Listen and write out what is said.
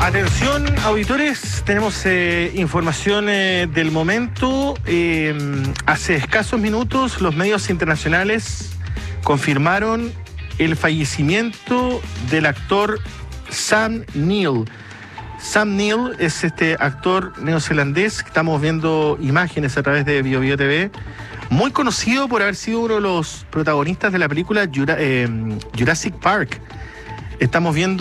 Atención, auditores, tenemos información del momento. Hace escasos minutos los medios internacionales confirmaron el fallecimiento del actor Sam Neill. Sam Neill es este actor neozelandés, estamos viendo imágenes a través de BioBio TV, muy conocido por haber sido uno de los protagonistas de la película Jurassic Park. Estamos viendo